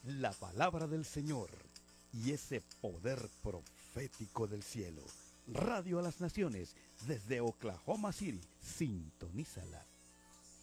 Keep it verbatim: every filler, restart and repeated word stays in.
la palabra del Señor y ese poder profético del cielo. Radio a las Naciones desde Oklahoma City. Sintonízala.